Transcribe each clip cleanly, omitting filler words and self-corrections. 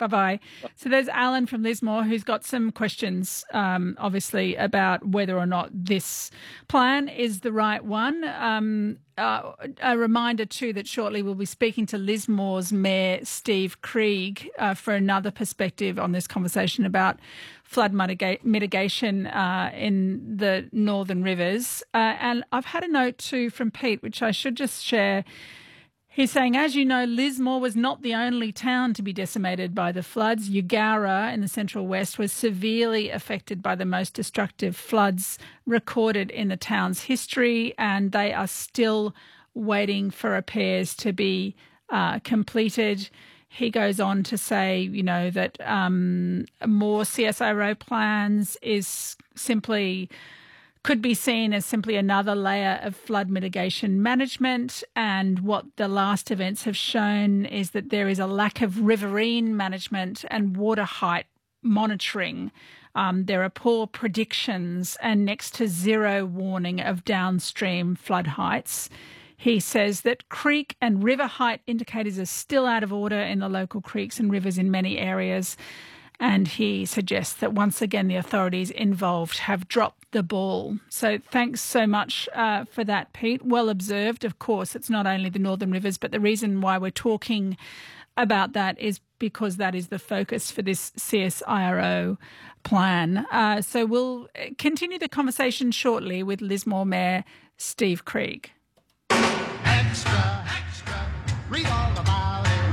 Bye-bye. So there's Alan from Lismore who's got some questions, obviously, about whether or not this plan is the right one. A reminder, too, that shortly we'll be speaking to Lismore's Mayor, Steve Krieg, for another perspective on this conversation about flood mitigation in the northern rivers. And I've had a note, too, from Pete, which I should just share. He's saying, as you know, Lismore was not the only town to be decimated by the floods. Eugowra in the central west was severely affected by the most destructive floods recorded in the town's history, and they are still waiting for repairs to be completed. He goes on to say, that more CSIRO plans is simply could be seen as simply another layer of flood mitigation management. And what the last events have shown is that there is a lack of riverine management and water height monitoring. There are poor predictions and next to zero warning of downstream flood heights. He says that creek and river height indicators are still out of order in the local creeks and rivers in many areas. And he suggests that once again the authorities involved have dropped the ball. So thanks so much for that, Pete. Well observed. Of course, it's not only the northern rivers, but the reason why we're talking about that is because that is the focus for this CSIRO plan. So we'll continue the conversation shortly with Lismore Mayor Steve Krieg. Extra, extra, read all about it.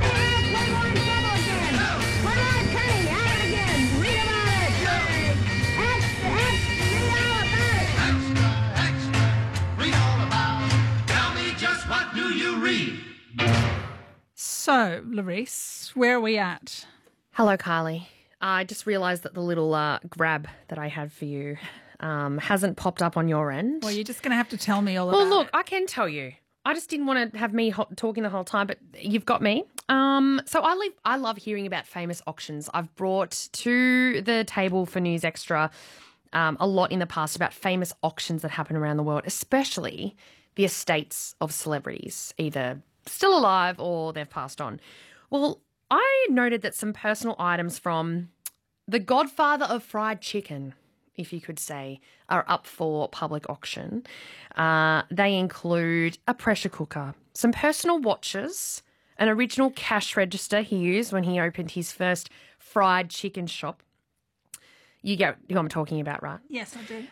So, Larisse, where are we at? Hello, Carly. I just realised that the little grab that I had for you hasn't popped up on your end. Well, you're just going to have to tell me all about it. Well, look, I can tell you. I just didn't want to have me talking the whole time, but you've got me. So I love hearing about famous auctions. I've brought to the table for News Extra a lot in the past about famous auctions that happen around the world, especially the estates of celebrities, either still alive or they've passed on. Well, I noted that some personal items from the godfather of fried chicken, if you could say, are up for public auction. They include a pressure cooker, some personal watches, an original cash register he used when he opened his first fried chicken shop. You get what I'm talking about, right? Yes, I do.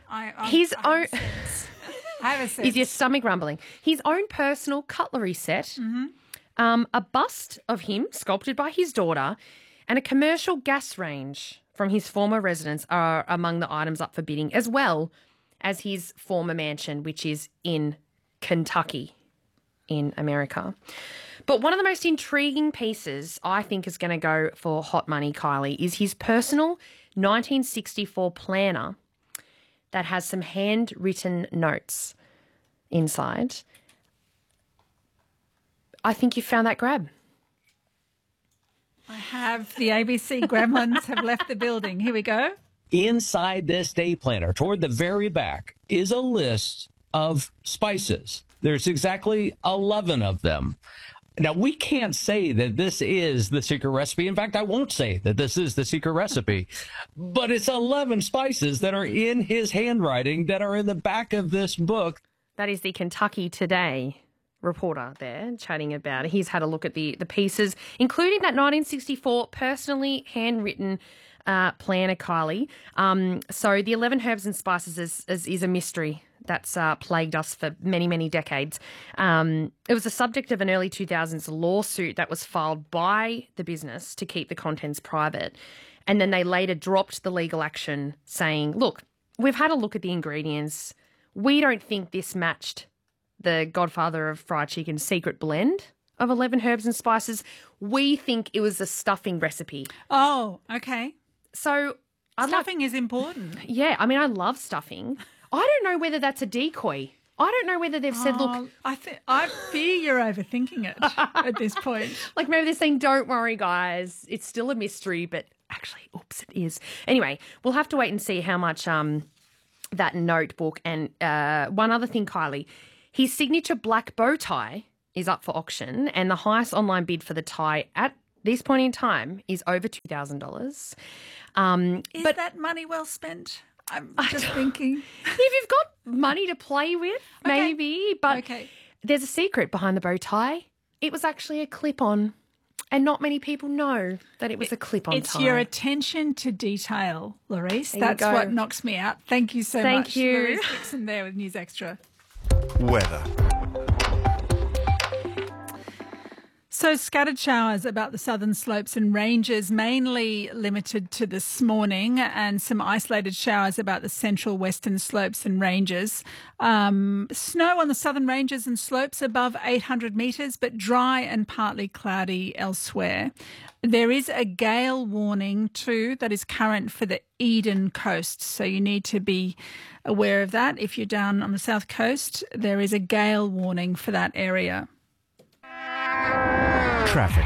I have a sense. Is your stomach rumbling? His own personal cutlery set, a bust of him sculpted by his daughter, and a commercial gas range from his former residence are among the items up for bidding, as well as his former mansion, which is in Kentucky in America. But one of the most intriguing pieces I think is going to go for hot money, Kylie, is his personal 1964 planner that has some handwritten notes inside. I think you found that grab. I have. The ABC gremlins have left the building. Here we go. Inside this day planner, toward the very back, is a list of spices. There's exactly 11 of them. Now, we can't say that this is the secret recipe. In fact, I won't say that this is the secret recipe. But it's 11 spices that are in his handwriting that are in the back of this book. That is the Kentucky Today reporter there chatting about it. He's had a look at the pieces, including that 1964 personally handwritten planner, Kylie. So the 11 herbs and spices is a mystery that's plagued us for many, many decades. It was the subject of an early 2000s lawsuit that was filed by the business to keep the contents private. And then they later dropped the legal action saying, look, we've had a look at the ingredients. We don't think this matched the godfather of fried chicken's secret blend of 11 herbs and spices. We think it was a stuffing recipe. Oh, okay. So stuffing is important. Yeah, I mean, I love stuffing. I don't know whether that's a decoy. I don't know whether they've said, look... I fear you're overthinking it at this point. Like maybe they're saying, don't worry, guys. It's still a mystery, but actually, oops, it is. Anyway, we'll have to wait and see how much that notebook and one other thing, Kylie, his signature black bow tie is up for auction, and the highest online bid for the tie at this point in time is over $2,000. Is But that money well spent? I'm just thinking. if you've got money to play with, maybe. But Okay. there's a secret behind the bow tie. It was actually a clip-on. And not many people know that it was a clip-on tie. It's your attention to detail, Larice. There you That's go. what knocks me out. Thank you so Thank much. you. Larice Dixon there with News Extra. Weather. So scattered showers about the southern slopes and ranges, mainly limited to this morning, and some isolated showers about the central western slopes and ranges. Snow on the southern ranges and slopes above 800 metres, but dry and partly cloudy elsewhere. There is a gale warning too that is current for the Eden coast, so you need to be aware of that. If you're down on the south coast, there is a gale warning for that area. Traffic.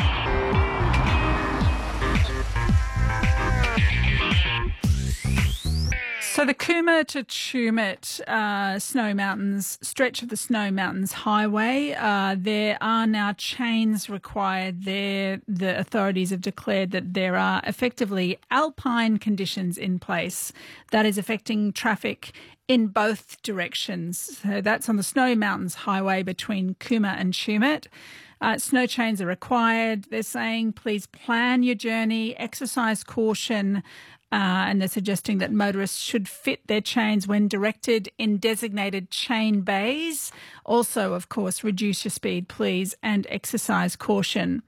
So the Cooma to Tumut Snow Mountains, stretch of the Snow Mountains Highway, there are now chains required there. The authorities have declared that there are effectively alpine conditions in place that is affecting traffic in both directions. So that's on the Snow Mountains Highway between Cooma and Tumut. Snow chains are required. They're saying please plan your journey, exercise caution, and they're suggesting that motorists should fit their chains when directed in designated chain bays. Also, of course, reduce your speed, please, and exercise caution.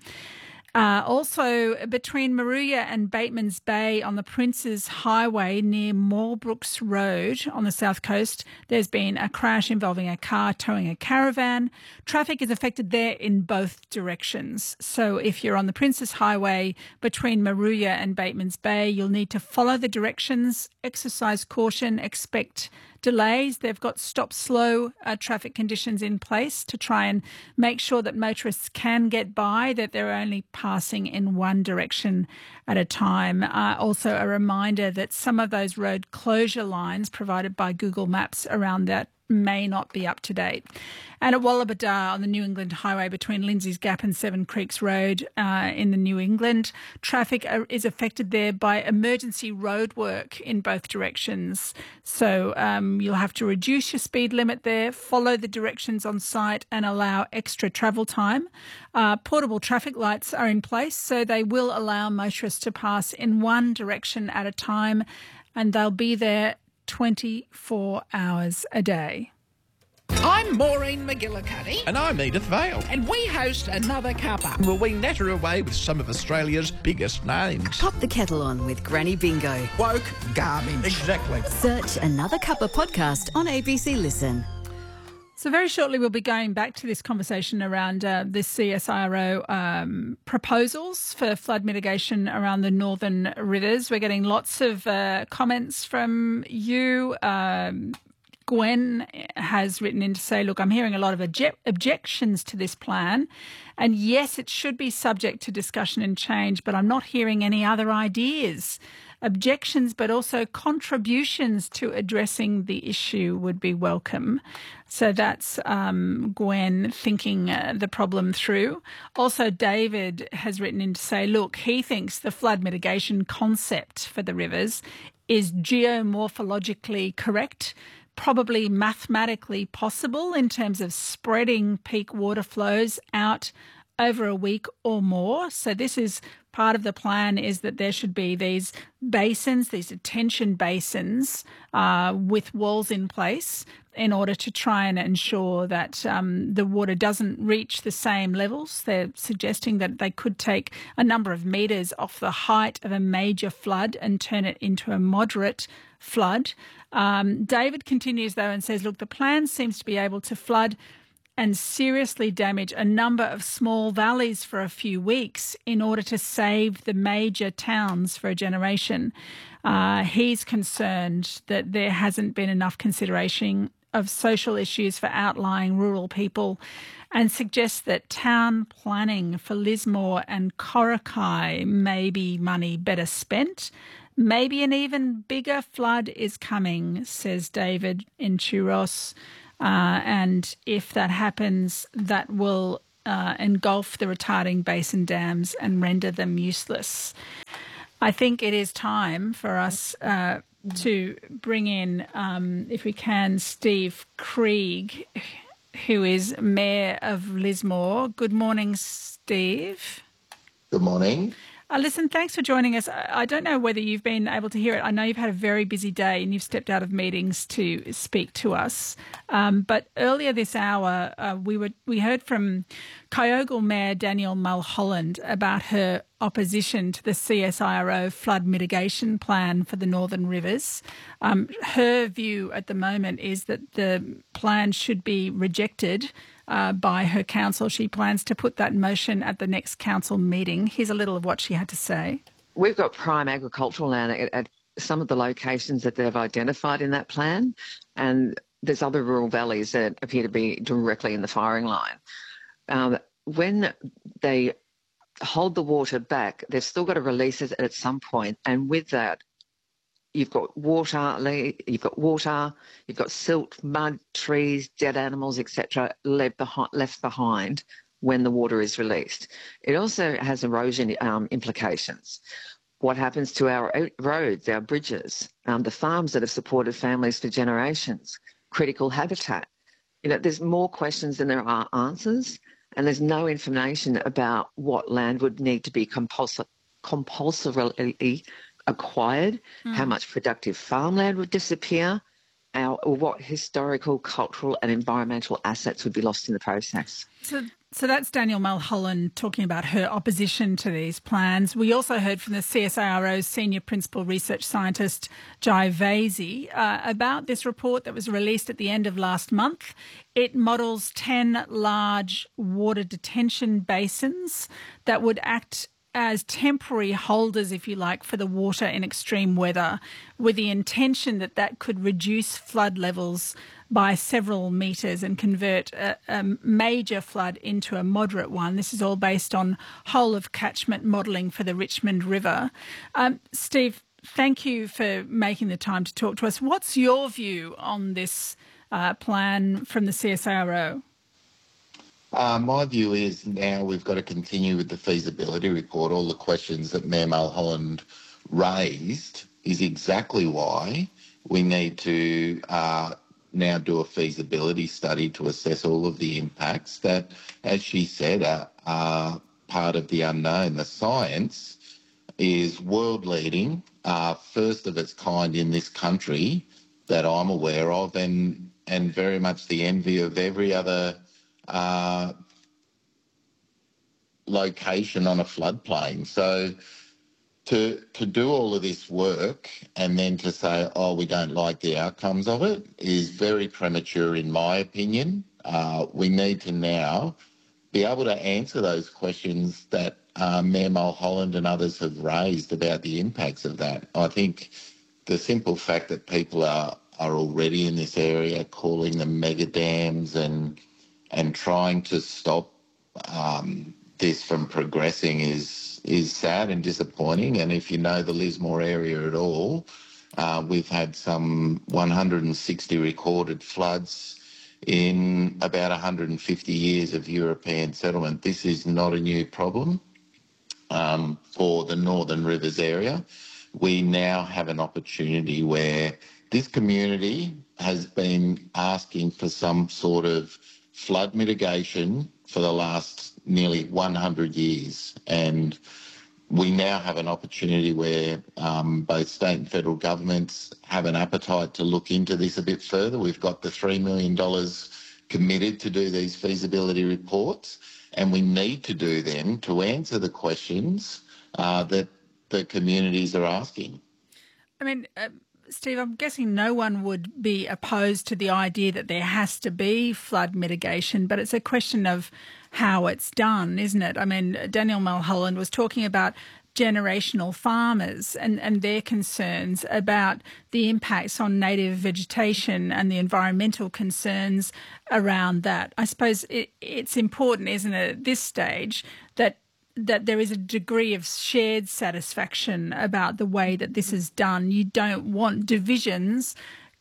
Also, between Maruya and Bateman's Bay on the Princes Highway near Moorbrooks Road on the south coast, there's been a crash involving a car towing a caravan. Traffic is affected there in both directions. So if you're on the Princes Highway between Maruya and Bateman's Bay, you'll need to follow the directions, exercise caution, expect delays. They've got stop-slow traffic conditions in place to try and make sure that motorists can get by, that they're only passing in one direction at a time. Also, a reminder that some of those road closure lines provided by Google Maps around that may not be up to date. And at Wallabadar on the New England Highway between Lindsay's Gap and Seven Creeks Road in the New England, traffic is affected there by emergency road work in both directions. So you'll have to reduce your speed limit there, follow the directions on site and allow extra travel time. Portable traffic lights are in place, so they will allow motorists to pass in one direction at a time, and they'll be there 24 hours a day. I'm Maureen McGillicuddy, And I'm Edith Vale. and we host Another Cuppa. Will we natter away with some of Australia's biggest names? Pop the kettle on with Granny Bingo. Woke garbage. Exactly. Search Another Cuppa podcast on ABC Listen. So very shortly we'll be going back to this conversation around the CSIRO proposals for flood mitigation around the northern rivers. We're getting lots of comments from you. Gwen has written in to say, look, I'm hearing a lot of objections to this plan. And yes, it should be subject to discussion and change, but I'm not hearing any other ideas. Objections, but also contributions to addressing the issue would be welcome. So that's Gwen thinking the problem through. Also, David has written in to say, look, he thinks the flood mitigation concept for the rivers is geomorphologically correct, probably mathematically possible in terms of spreading peak water flows out over a week or more. So this is part of the plan, is that there should be these basins, these detention basins with walls in place in order to try and ensure that the water doesn't reach the same levels. They're suggesting that they could take a number of metres off the height of a major flood and turn it into a moderate flood. David continues, though, and says, look, the plan seems to be able to flood and seriously damage a number of small valleys for a few weeks in order to save the major towns for a generation. He's concerned that there hasn't been enough consideration of social issues for outlying rural people and suggests that town planning for Lismore and Coraki may be money better spent. Maybe an even bigger flood is coming, says David in Churros. And if that happens, that will engulf the retarding basin dams and render them useless. I think it is time for us to bring in, if we can, Steve Krieg, who is Mayor of Lismore. Good morning, Steve. Good morning. Listen, thanks for joining us. I don't know whether you've been able to hear it. I know you've had a very busy day and you've stepped out of meetings to speak to us. But earlier this hour, we heard from Kyogle Mayor Danielle Mulholland about her opposition to the CSIRO flood mitigation plan for the Northern Rivers. Her view at the moment is that the plan should be rejected by her council. She plans to put that motion at the next council meeting. Here's a little of what she had to say. We've got prime agricultural land at some of the locations that they've identified in that plan, and there's other rural valleys that appear to be directly in the firing line. When they hold the water back, they've still got to release it at some point, and with that, you've got water, you've got silt, mud, trees, dead animals, etc., left behind when the water is released. It also has erosion implications. What happens to our roads, our bridges, the farms that have supported families for generations, critical habitat? There's more questions than there are answers, and there's no information about what land would need to be compulsorily acquired, how much productive farmland would disappear, or what historical, cultural and environmental assets would be lost in the process. So that's Danielle Mulholland talking about her opposition to these plans. We also heard from the CSIRO's Senior Principal Research Scientist, Jai Vasey, about this report that was released at the end of last month. It models 10 large water detention basins that would act as temporary holders, if you like, for the water in extreme weather, with the intention that that could reduce flood levels by several metres and convert a major flood into a moderate one. This is all based on whole of catchment modelling for the Richmond River. Steve, thank you for making the time to talk to us. What's your view on this plan from the CSIRO? My view is now we've got to continue with the feasibility report. All the questions that Mayor Mulholland raised is exactly why we need to now do a feasibility study to assess all of the impacts that, as she said, are part of the unknown. The science is world-leading, first of its kind in this country that I'm aware of, and very much the envy of every other location on a floodplain. So to do all of this work and then to say, oh, we don't like the outcomes of it is very premature in my opinion. We need to now be able to answer those questions that Mayor Mulholland and others have raised about the impacts of that. I think the simple fact that people are already in this area calling them mega dams and trying to stop this from progressing is sad and disappointing. And if you know the Lismore area at all, we've had some 160 recorded floods in about 150 years of European settlement. This is not a new problem for the Northern Rivers area. We now have an opportunity where this community has been asking for some sort of flood mitigation for the last nearly 100 years. And we now have an opportunity where both state and federal governments have an appetite to look into this a bit further. We've got the $3 million committed to do these feasibility reports, and we need to do them to answer the questions that the communities are asking. I mean, Steve, I'm guessing no one would be opposed to the idea that there has to be flood mitigation, but it's a question of how it's done, isn't it? I mean, Danielle Mulholland was talking about generational farmers and their concerns about the impacts on native vegetation and the environmental concerns around that. I suppose it's important, isn't it, at this stage, that there is a degree of shared satisfaction about the way that this is done. You don't want divisions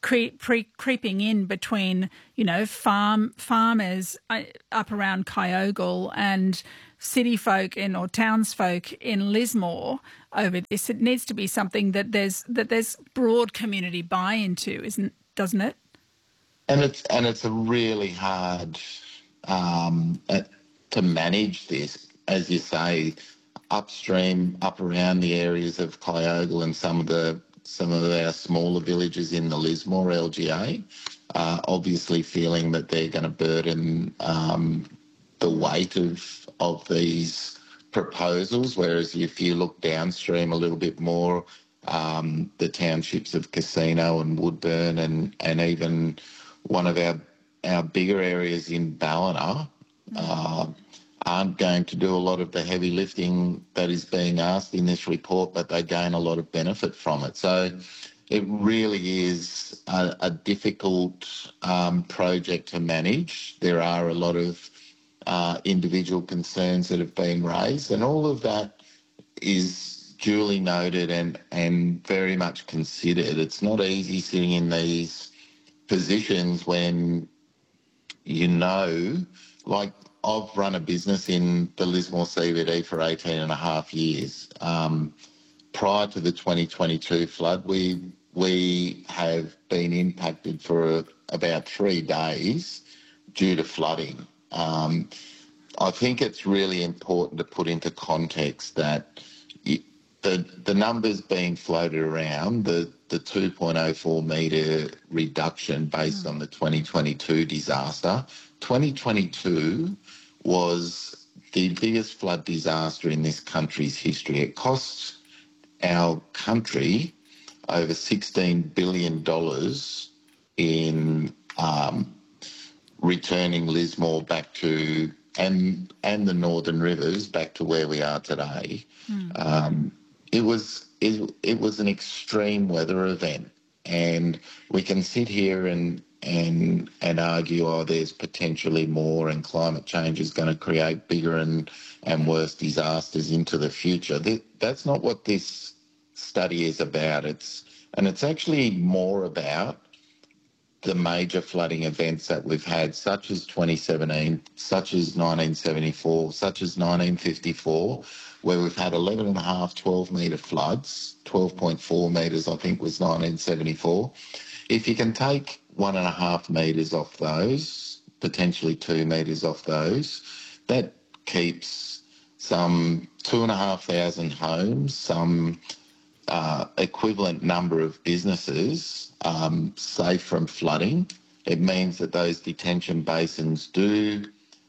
creeping in between, farmers up around Kyogle and city folk or townsfolk in Lismore over this. It needs to be something that there's broad community buy-in to, doesn't it? And it's a really hard to manage this, as you say, upstream, up around the areas of Kyogle and some of our smaller villages in the Lismore LGA, obviously feeling that they're going to burden the weight of these proposals, whereas if you look downstream a little bit more, the townships of Casino and Woodburn and even one of our bigger areas in Ballina aren't going to do a lot of the heavy lifting that is being asked in this report, but they gain a lot of benefit from it. So it really is a difficult project to manage. There are a lot of individual concerns that have been raised, and all of that is duly noted and very much considered. It's not easy sitting in these positions when like I've run a business in the Lismore CBD for 18 and a half years. Prior to the 2022 flood, we have been impacted for about 3 days due to flooding. I think it's really important to put into context that the numbers being floated around, the 2.04 metre reduction based on the 2022 disaster, 2022 was the biggest flood disaster in this country's history. It cost our country over $16 billion in returning Lismore back to, and the Northern Rivers back to where we are today. It was an extreme weather event, and we can sit here and argue, there's potentially more, and climate change is going to create bigger and worse disasters into the future. That's not what this study is about. It's actually more about the major flooding events that we've had, such as 2017, such as 1974, such as 1954, where we've had 11.5, 12 metre floods, 12.4 metres I think was 1974. If you can take 1.5 metres off those, potentially 2 metres off those, that keeps some 2,500 homes, some equivalent number of businesses safe from flooding. It means that those detention basins do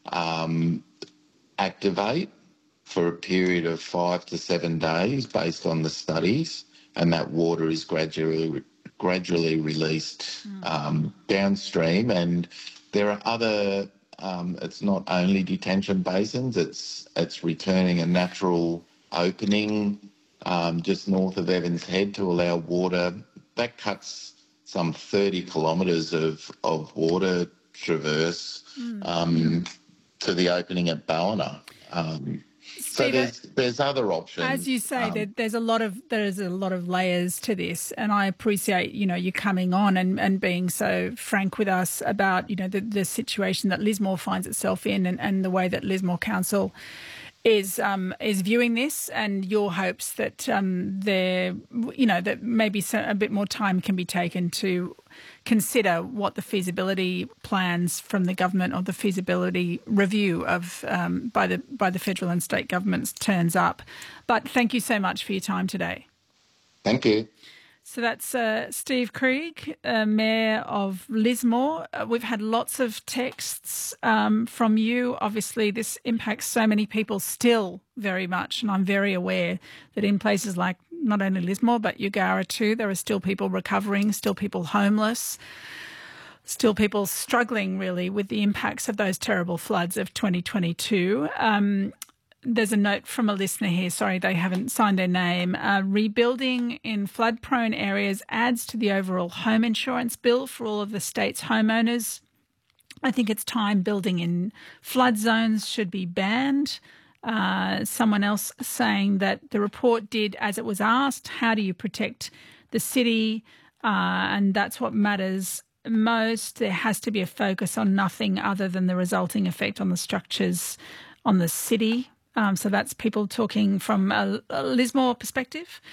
activate for a period of 5 to 7 days based on the studies, and that water is gradually released downstream. And there are other, it's not only detention basins, it's returning a natural opening just north of Evans Head to allow water. That cuts some 30 kilometres of water traverse to the opening at Ballina. So there's other options. As you say, there's a lot of layers to this, and I appreciate you coming on and being so frank with us about the situation that Lismore finds itself in, and the way that Lismore Council is viewing this, and your hopes that that maybe a bit more time can be taken to consider what the feasibility plans from the government, or the feasibility review of by the federal and state governments turns up. But thank you so much for your time today. Thank you. So that's Steve Krieg, Mayor of Lismore. We've had lots of texts from you. Obviously, this impacts so many people still very much, and I'm very aware that in places like not only Lismore but Eugowra too, there are still people recovering, still people homeless, still people struggling really with the impacts of those terrible floods of 2022. There's a note from a listener here. Sorry, they haven't signed their name. Rebuilding in flood-prone areas adds to the overall home insurance bill for all of the state's homeowners. I think it's time building in flood zones should be banned. Someone else saying that the report did as it was asked. How do you protect the city and that's what matters most. There has to be a focus on nothing other than the resulting effect on the structures on the city. So that's people talking from a Lismore perspective.